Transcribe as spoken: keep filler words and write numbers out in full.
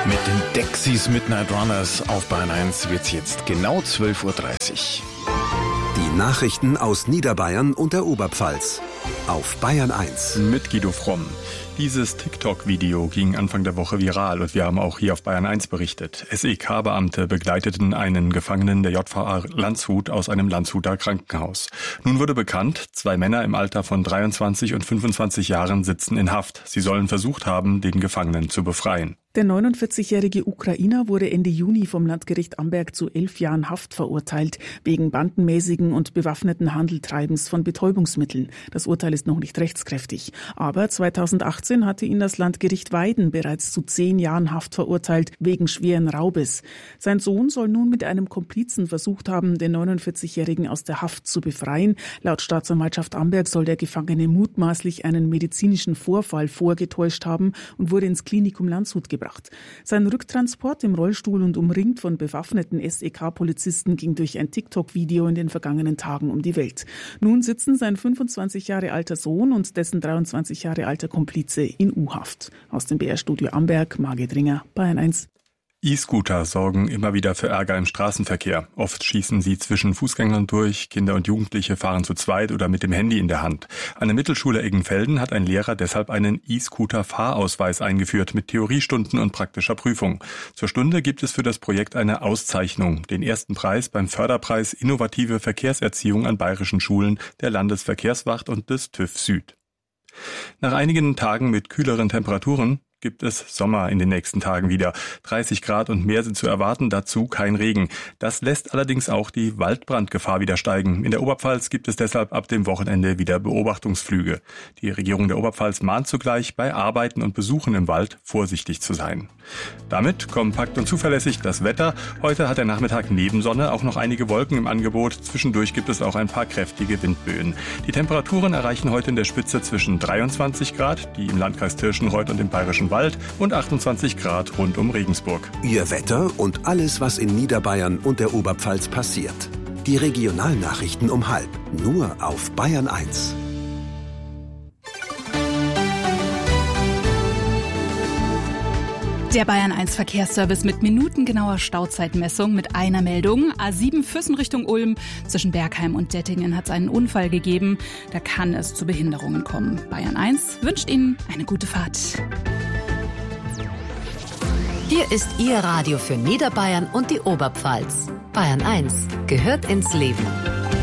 Mit den Dexys Midnight Runners auf Bayern eins wird es jetzt genau zwölf Uhr dreißig. Die Nachrichten aus Niederbayern und der Oberpfalz auf Bayern eins. Mit Guido Fromm. Dieses TikTok-Video ging Anfang der Woche viral und wir haben auch hier auf Bayern eins berichtet. S E K-Beamte begleiteten einen Gefangenen der J V A Landshut aus einem Landshuter Krankenhaus. Nun wurde bekannt, zwei Männer im Alter von dreiundzwanzig und fünfundzwanzig Jahren sitzen in Haft. Sie sollen versucht haben, den Gefangenen zu befreien. Der neunundvierzigjährige Ukrainer wurde Ende Juni vom Landgericht Amberg zu elf Jahren Haft verurteilt, wegen bandenmäßigen und bewaffneten Handeltreibens von Betäubungsmitteln. Das Urteil ist noch nicht rechtskräftig. Aber zweitausendachtzehn hatte ihn das Landgericht Weiden bereits zu zehn Jahren Haft verurteilt, wegen schweren Raubes. Sein Sohn soll nun mit einem Komplizen versucht haben, den neunundvierzigjährigen aus der Haft zu befreien. Laut Staatsanwaltschaft Amberg soll der Gefangene mutmaßlich einen medizinischen Vorfall vorgetäuscht haben und wurde ins Klinikum Landshut gebracht. Sein Rücktransport im Rollstuhl und umringt von bewaffneten S E K-Polizisten ging durch ein TikTok-Video in den vergangenen Tagen um die Welt. Nun sitzen sein fünfundzwanzig Jahre alter Sohn und dessen dreiundzwanzig Jahre alter Komplize in U-Haft. Aus dem B R-Studio Amberg, Margit Ringer, Bayern eins. E-Scooter sorgen immer wieder für Ärger im Straßenverkehr. Oft schießen sie zwischen Fußgängern durch, Kinder und Jugendliche fahren zu zweit oder mit dem Handy in der Hand. An der Mittelschule Eggenfelden hat ein Lehrer deshalb einen E-Scooter-Fahrausweis eingeführt mit Theoriestunden und praktischer Prüfung. Zur Stunde gibt es für das Projekt eine Auszeichnung, den ersten Preis beim Förderpreis Innovative Verkehrserziehung an bayerischen Schulen der Landesverkehrswacht und des TÜV Süd. Nach einigen Tagen mit kühleren Temperaturen gibt es Sommer in den nächsten Tagen wieder. dreißig Grad und mehr sind zu erwarten, dazu kein Regen. Das lässt allerdings auch die Waldbrandgefahr wieder steigen. In der Oberpfalz gibt es deshalb ab dem Wochenende wieder Beobachtungsflüge. Die Regierung der Oberpfalz mahnt zugleich, bei Arbeiten und Besuchen im Wald vorsichtig zu sein. Damit kompakt und zuverlässig das Wetter. Heute hat der Nachmittag neben Sonne auch noch einige Wolken im Angebot. Zwischendurch gibt es auch ein paar kräftige Windböen. Die Temperaturen erreichen heute in der Spitze zwischen dreiundzwanzig Grad, die im Landkreis Tirschenreuth und im Bayerischen Wald, und achtundzwanzig Grad rund um Regensburg. Ihr Wetter und alles, was in Niederbayern und der Oberpfalz passiert. Die Regionalnachrichten um halb, nur auf Bayern eins. Der Bayern eins Verkehrsservice mit minutengenauer Stauzeitmessung mit einer Meldung. A sieben Füssen Richtung Ulm. Zwischen Bergheim und Dettingen hat es einen Unfall gegeben. Da kann es zu Behinderungen kommen. Bayern eins wünscht Ihnen eine gute Fahrt. Hier ist Ihr Radio für Niederbayern und die Oberpfalz. Bayern eins gehört ins Leben.